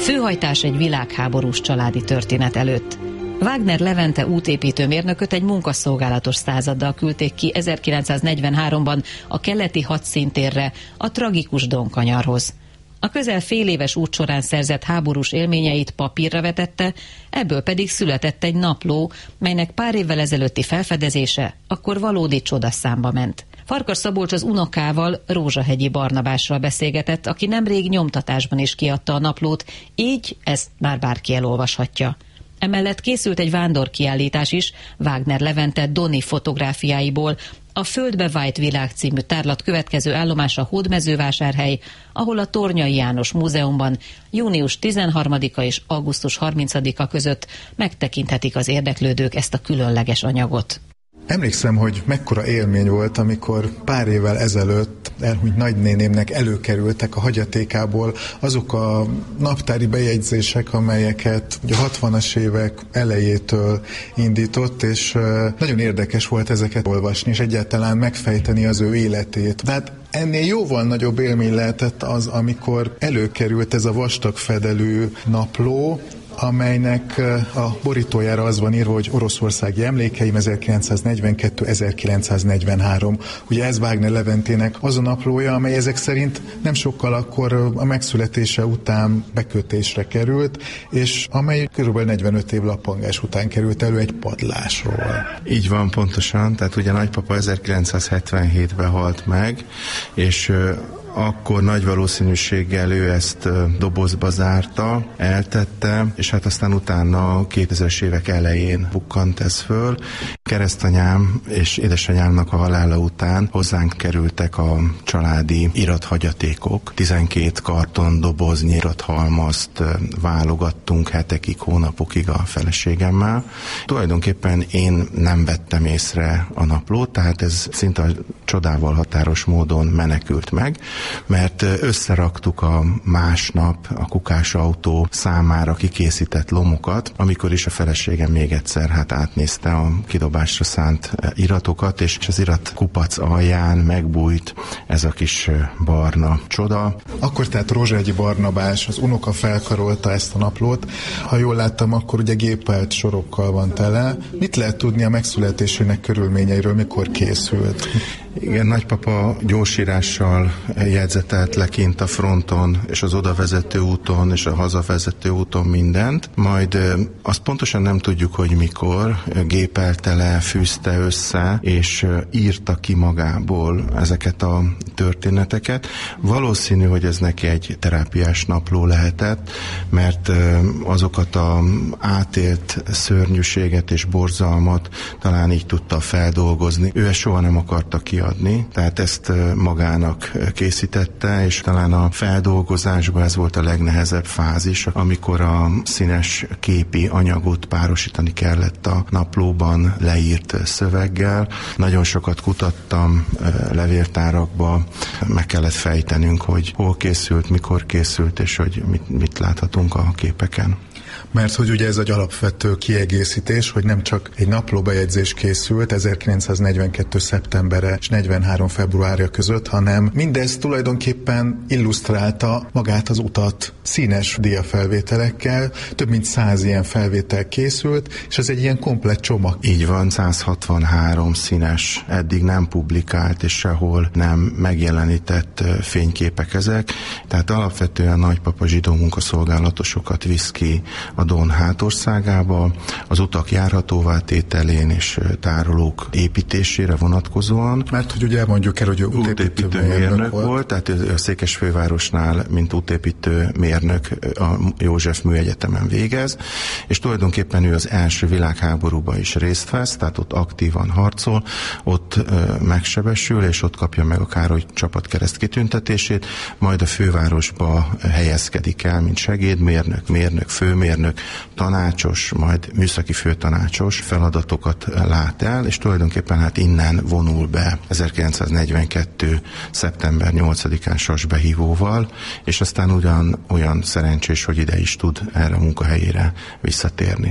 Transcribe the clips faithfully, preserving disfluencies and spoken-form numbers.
Főhajtás egy világháborús családi történet előtt. Wagner Levente útépítő mérnököt egy munkaszolgálatos századdal küldték ki ezerkilencszáznegyvenháromban a keleti hadszíntérre, a tragikus Donkanyarhoz. A közel fél éves út során szerzett háborús élményeit papírra vetette, ebből pedig született egy napló, melynek pár évvel ezelőtti felfedezése akkor valódi csodaszámba ment. Farkas Szabolcs az unokával, Rózsahegyi Barnabással beszélgetett, aki nemrég nyomtatásban is kiadta a naplót, így ezt már bárki elolvashatja. Emellett készült egy vándorkiállítás is Wagner Levente Doni fotográfiáiból. A Földbe vájt világ című tárlat következő állomása Hódmezővásárhely, ahol a Tornyai János Múzeumban június tizenharmadika és augusztus harmincadika között megtekinthetik az érdeklődők ezt a különleges anyagot. Emlékszem, hogy mekkora élmény volt, amikor pár évvel ezelőtt elhunyt nagynénémnek előkerültek a hagyatékából azok a naptári bejegyzések, amelyeket a hatvanas évek elejétől indított, és nagyon érdekes volt ezeket olvasni, és egyáltalán megfejteni az ő életét. De hát ennél jóval nagyobb élmény lehetett az, amikor előkerült ez a vastagfedelű napló, amelynek a borítójára az van írva, hogy Oroszországi emlékeim ezerkilencszáznegyvenkettő ezerkilencszáznegyvenhárom. Ugye ez Wagner Leventének az a naplója, amely ezek szerint nem sokkal akkor a megszületése után bekötésre került, és amely körülbelül negyvenöt év lappangás után került elő egy padlásról. Így van, pontosan. Tehát ugye nagypapa ezerkilencszázhetvenhétben halt meg, és akkor nagy valószínűséggel ő ezt dobozba zárta, eltette, és hát aztán utána a kétezres évek elején bukkant ez föl. Keresztanyám és édesanyámnak a halála után hozzánk kerültek a családi irathagyatékok. tizenkét karton doboznyi irathalmazt válogattunk hetekig, hónapokig a feleségemmel. Tulajdonképpen én nem vettem észre a naplót, tehát ez szinte csodával határos módon menekült meg, mert összeraktuk a másnap a Kukás autó számára kikészített lomokat, amikor is a feleségem még egyszer hát átnézte a kidobásra szánt iratokat, és az irat kupac alján megbújt ez a kis barna csoda. Akkor tehát Rózsahegyi Barnabás, az unoka felkarolta ezt a naplót. Ha jól láttam, akkor ugye gépelt sorokkal van tele. Mit lehet tudni a megszületésének körülményeiről, mikor készült? Igen, nagypapa gyorsírással jegyzetelt le kint a fronton, és az odavezető úton, és a hazavezető úton mindent. Majd azt pontosan nem tudjuk, hogy mikor gépelte le, fűzte össze, és írta ki magából ezeket a történeteket. Valószínű, hogy ez neki egy terápiás napló lehetett, mert azokat a átélt szörnyűséget és borzalmat talán így tudta feldolgozni. Ő ezt soha nem akarta kiadni, tehát ezt magának készítette, és talán a feldolgozásban ez volt a legnehezebb fázis, amikor a színes képi anyagot párosítani kellett a naplóban leírt szöveggel. Nagyon sokat kutattam levéltárakba, meg kellett fejtenünk, hogy hol készült, mikor készült, és hogy mit, mit láthatunk a képeken. Mert hogy ugye ez egy alapvető kiegészítés, hogy nem csak egy naplóbejegyzés készült ezerkilencszáznegyvenkettő szeptembere és negyvenhárom februárja között, hanem mindez tulajdonképpen illusztrálta magát az utat színes diafelvételekkel, több mint száz ilyen felvétel készült, és ez egy ilyen komplett csomag. Így van, száz hatvanhárom színes, eddig nem publikált és sehol nem megjelenített fényképek ezek, tehát alapvetően nagypapa zsidó munkaszolgálatosokat visz ki a Don hátországába, az utak járhatóvá tételén és tárolók építésére vonatkozóan. Mert hogy ugye elmondjuk el, hogy útépítő mérnök volt. volt, tehát a Székesfővárosnál, mint útépítő mérnök a József Műegyetemen végez, és tulajdonképpen ő az első világháborúban is részt vesz, tehát ott aktívan harcol, ott ö, megsebesül, és ott kapja meg a Károly csapatkereszt kitüntetését, majd a fővárosba helyezkedik el, mint segédmérnök, mérnök, főmérnök, tanácsos, majd műszaki főtanácsos feladatokat lát el, és tulajdonképpen hát innen vonul be ezerkilencszáznegyvenkettő szeptember nyolcadikán sasbehívóval, és aztán ugyan olyan szerencsés, hogy ide is tud erre a munkahelyére visszatérni.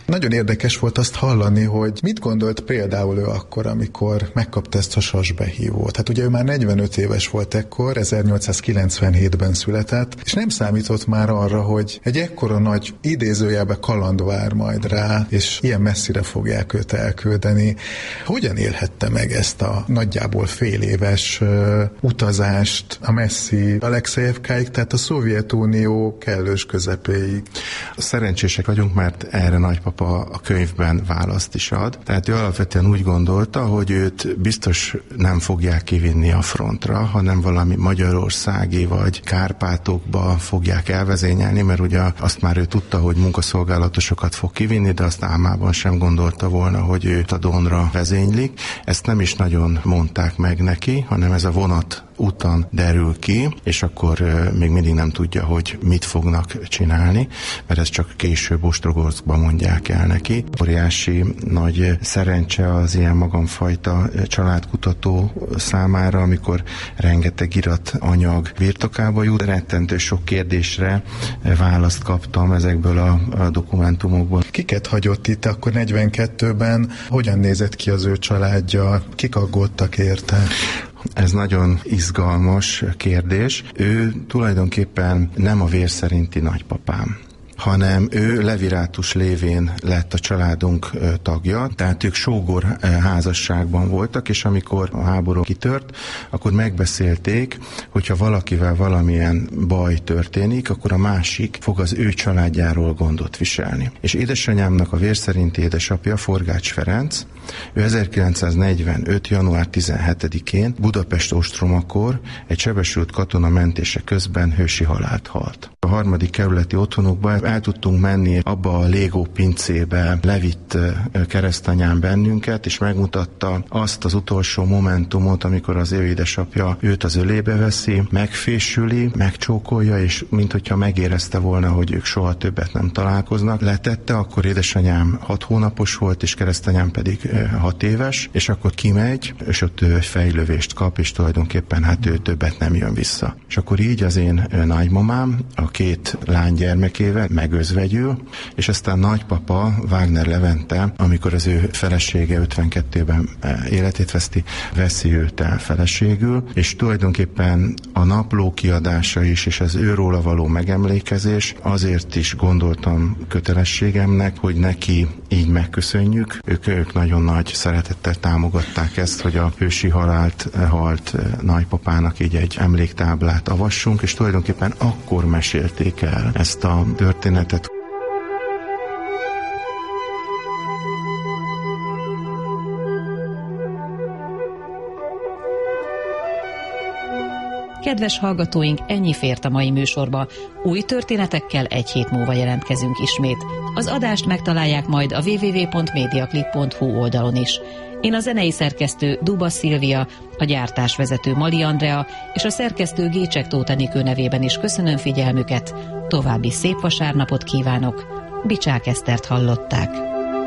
Nagyon érdekes volt azt hallani, hogy mit gondolt például ő akkor, amikor megkapta ezt a sasbehívót. Hát ugye ő már negyvenöt éves volt ekkor, ezernyolcszázkilencvenhétben született, és nem számított már arra, hogy egy ekkora nagy idézőjelbe kaland vár majd rá, és ilyen messzire fogják őt elküldeni. Hogyan élhette meg ezt a nagyjából fél éves uh, utazást a messzi Alexejevkáig, tehát a Szovjetunió kellős közepéig? Szerencsések vagyunk, mert erre nagypapa a könyvben választ is ad. Tehát ő alapvetően úgy gondolta, hogy őt biztos nem fogják kivinni a frontra, hanem valami magyarországi vagy Kárpátokba fogják elvezényelni, mert ugye azt már ő tudta, hogy munkaszolgálatosokat fog kivinni, de azt álmában sem gondolta volna, hogy őt a Donra vezénylik. Ezt nem is nagyon mondták meg neki, hanem ez a vonat úton derül ki, és akkor uh, még mindig nem tudja, hogy mit fognak csinálni, mert ezt csak később Ostrogozkban mondják el neki. Óriási nagy szerencse az ilyen magamfajta családkutató számára, amikor rengeteg iratanyag birtokába jut. Rettentő sok kérdésre választ kaptam ezekből a, a dokumentumokból. Kiket hagyott itt akkor negyvenkettőben? Hogyan nézett ki az ő családja? Kik aggódtak érte? Ez nagyon izgalmas kérdés. Ő tulajdonképpen nem a vér szerinti nagypapám, hanem ő levirátus lévén lett a családunk tagja, tehát ők sógor házasságban voltak, és amikor a háború kitört, akkor megbeszélték, hogyha valakivel valamilyen baj történik, akkor a másik fog az ő családjáról gondot viselni. És édesanyámnak a vér szerinti édesapja, Forgács Ferenc, ő ezerkilencszáznegyvenöt. január tizenhetedikén Budapest ostromakor egy sebesült katona mentése közben hősi halált halt. A harmadik kerületi otthonukba el tudtunk menni abba a Légó pincébe, levitt keresztanyám bennünket, és megmutatta azt az utolsó momentumot, amikor az ő édesapja őt az ölébe veszi, megfésüli, megcsókolja, és minthogyha megérezte volna, hogy ők soha többet nem találkoznak. Letette, akkor édesanyám hat hónapos volt, és keresztanyám pedig hat éves, és akkor kimegy, és ott ő egy fejlövést kap, és tulajdonképpen hát ő többet nem jön vissza. És akkor így az én nagymamám a két lánygyermekével megözvegyül, és aztán nagypapa, Wagner Levente, amikor az ő felesége ötvenkettőben életét veszti, veszi őt el feleségül, és tulajdonképpen a napló kiadása is, és az őróla való megemlékezés, azért is gondoltam kötelességemnek, hogy neki így megköszönjük. Ők, ők nagyon nagy szeretettel támogatták ezt, hogy a hősi halált halt nagypapának így egy emléktáblát avassunk, és tulajdonképpen akkor mesélték el ezt a történetet. Kedves hallgatóink, ennyi fért a mai műsorba. Új történetekkel egy hét múlva jelentkezünk ismét. Az adást megtalálják majd a double-u double-u double-u pont mediaclip pont hu oldalon is. Én a zenei szerkesztő Duba Szilvia, a gyártásvezető Mali Andrea és a szerkesztő Gécsek Tóth Enikő nevében is köszönöm figyelmüket. További szép vasárnapot kívánok. Bicsák Esztert hallották.